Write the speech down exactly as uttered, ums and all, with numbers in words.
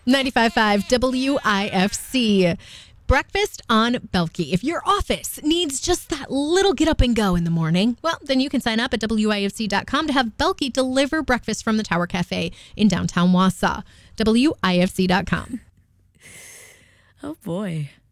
ninety-five point five W I F C. Breakfast on Belky. If your office needs just that little get up and go in the morning, well, then you can sign up at W I F C dot com to have Belky deliver breakfast from the Tower Cafe in downtown Wausau. W I F C dot com. Oh, boy.